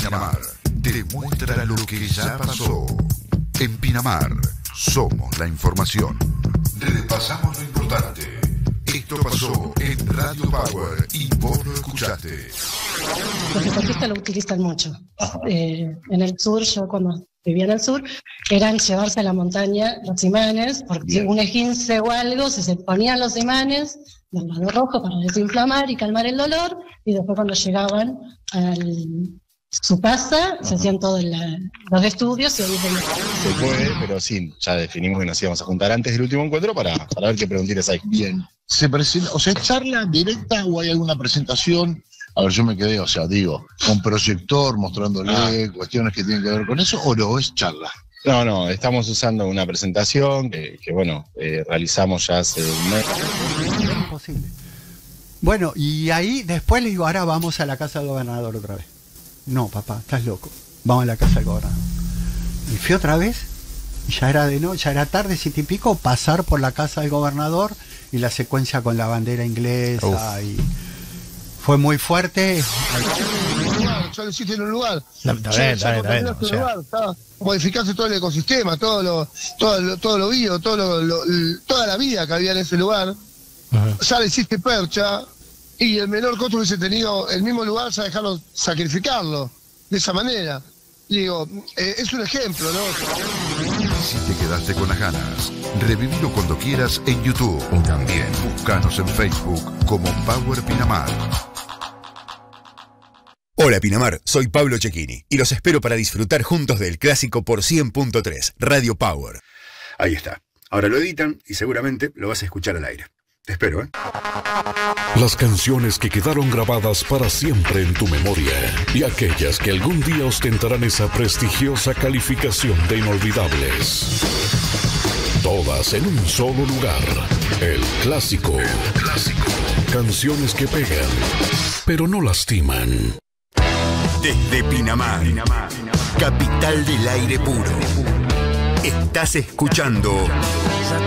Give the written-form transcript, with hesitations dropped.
Pinamar te muestra lo que ya pasó. En Pinamar somos la información. Repasamos lo importante. Esto pasó en Radio Power y vos lo escuchaste. Los deportistas lo utilizan mucho. En el sur, yo cuando vivía en el sur, eran llevarse a la montaña los imanes, porque si un esguince o algo, se ponían los imanes del lado rojo para desinflamar y calmar el dolor, y después cuando llegaban a su casa, se hacían todos los estudios y ahí se puede, pero sí, ya definimos que nos íbamos a juntar antes del último encuentro para ver qué preguntitas hay. Bien. ¿Se presenta, o sea, es charla directa o hay alguna presentación? A ver, yo me quedé, con proyector, mostrándole cuestiones que tienen que ver con eso, ¿o no es charla? No, estamos usando una presentación que realizamos ya hace un mes. Es imposible. Bueno, y ahí después le digo, ahora vamos a la casa del gobernador otra vez. No, papá, estás loco. Vamos a la casa del gobernador. Y fui otra vez, y ya era de noche, ya era tarde, 7 y pico, pasar por la casa del gobernador y la secuencia con la bandera inglesa. Y fue muy fuerte. Ya lo hiciste en un lugar. Está bien. Modificaste todo el ecosistema, todo lo bio, toda la vida que había en ese lugar. Ajá. Ya le hiciste percha. Y el menor costo hubiese tenido el mismo lugar, ya dejarlo, sacrificarlo de esa manera. Digo, es un ejemplo, ¿no? Si te quedaste con las ganas, revivilo cuando quieras en YouTube. También búscanos en Facebook como Power Pinamar. Hola Pinamar, soy Pablo Cecchini y los espero para disfrutar juntos del clásico por 100.3, Radio Power. Ahí está. Ahora lo editan y seguramente lo vas a escuchar al aire. Te espero, ¿eh? Las canciones que quedaron grabadas para siempre en tu memoria y aquellas que algún día ostentarán esa prestigiosa calificación de inolvidables. Todas en un solo lugar. El clásico. Canciones que pegan, pero no lastiman. Desde Pinamar, capital del aire puro. Estás escuchando